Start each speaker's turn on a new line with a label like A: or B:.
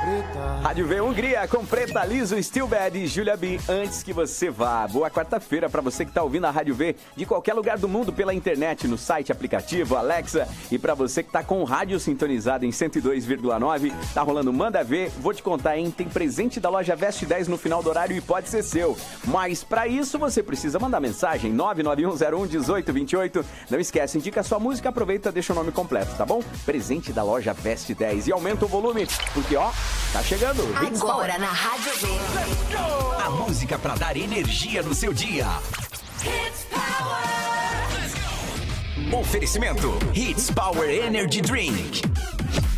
A: Rádio V Hungria com Preta Liso, Still Bad e Julia B. Antes que você vá. Boa quarta-feira para você que tá ouvindo a Rádio V de qualquer lugar do mundo pela internet, no site, aplicativo, Alexa. E para você que tá com o rádio sintonizado em 102,9, tá rolando Manda Ver. Vou te contar, hein? Tem presente da loja Veste 10 no final do horário e pode ser seu. Mas para isso você precisa mandar mensagem 991011828. Não esquece, indica a sua música, aproveita, deixa o nome completo, tá bom? Presente da loja Veste 10. E aumenta o volume, porque ó, tá chegando.
B: Agora na Rádio V.
C: A música pra dar energia no seu dia.
B: Hits Power.
C: Oferecimento Hits Power Energy Drink.